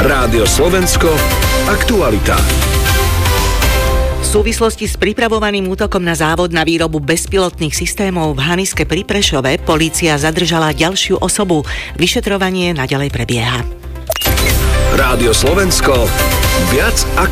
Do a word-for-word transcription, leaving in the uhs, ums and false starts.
Rádio Slovensko, aktualita. V súvislosti s pripravovaným útokom na závod na výrobu bezpilotných systémov v Haniske pri Prešove polícia zadržala ďalšiu osobu. Vyšetrovanie naďalej prebieha. Rádio Slovensko, viac aktualita.